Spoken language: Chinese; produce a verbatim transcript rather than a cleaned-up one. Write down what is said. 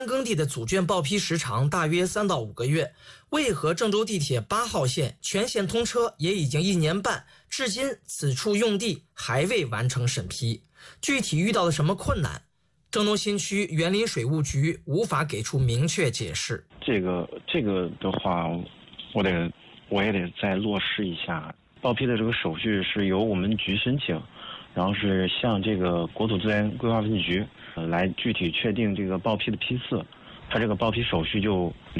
耕地的组卷报批时长大约三到五个月，为何郑州地铁八号线全线通车也已经一年半，至今此处用地还未完成审批？具体遇到了什么困难？郑东新区园林水务局无法给出明确解释。 这个这个的话，我得我也得再落实一下。报批的这个手续是由我们局申请，然后是向这个国土资源规划分局呃来具体确定这个报批的批次，它这个报批手续就